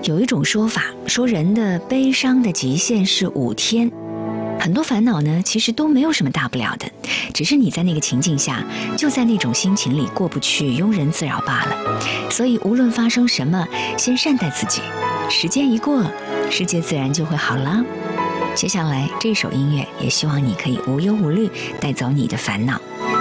有一种说法，说人的悲伤的极限是5天。很多烦恼呢，其实都没有什么大不了的，只是你在那个情境下，就在那种心情里过不去，庸人自扰罢了。所以无论发生什么，先善待自己，时间一过，世界自然就会好了。接下来这首音乐，也希望你可以无忧无虑带走你的烦恼。